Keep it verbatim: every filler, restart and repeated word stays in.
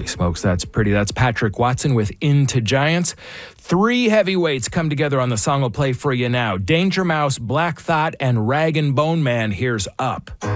Holy smokes, that's pretty. That's Patrick Watson with Into Giants. Three heavyweights come together on the song I'll play for you now. Danger Mouse, Black Thought, and Rag and Bone Man. Here's Up.